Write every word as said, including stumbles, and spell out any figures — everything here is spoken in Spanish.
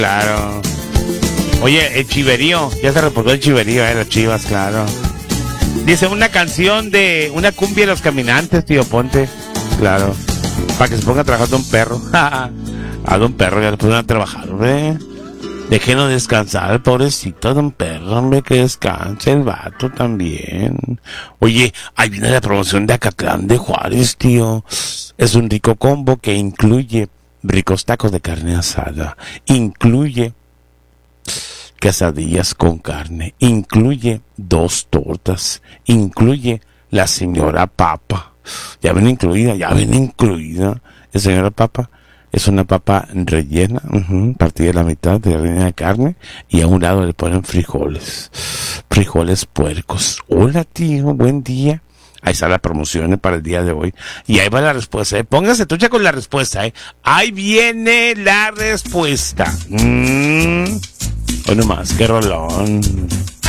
Claro. Oye, el chiverío, ya se reportó el chiverío, eh, las chivas, claro. Dice una canción de una cumbia de los caminantes, tío, ponte. Claro. Para que se ponga a trabajar de un perro. A de un perro, ya le pusieron a trabajar, hombre. Déjenlo descansar, el pobrecito de un perro, hombre, que descanse el vato también. Oye, ahí viene la promoción de Acatlán de Juárez, tío. Es un rico combo que incluye ricos tacos de carne asada, incluye quesadillas con carne, incluye dos tortas, incluye la señora papa. Ya ven incluida, ya ven incluida. La señora papa es una papa rellena, uh-huh, partida de la mitad de rellena de carne, y a un lado le ponen frijoles, frijoles puercos. Hola, tío, buen día. Ahí está la promoción, ¿eh?, para el día de hoy. Y ahí va la respuesta, ¿eh? Póngase trucha con la respuesta, ¿eh? Ahí viene la respuesta. Mmm. Bueno más, qué rolón.